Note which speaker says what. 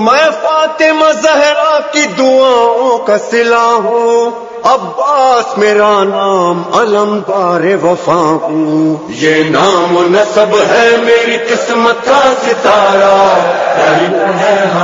Speaker 1: मैं फातिमा ज़हरा की दुआओं का सिला हूँ, अब्बास मेरा नाम, अलमदार वफा हूँ। ये नाम नसब है मेरी किस्मत का सितारा, है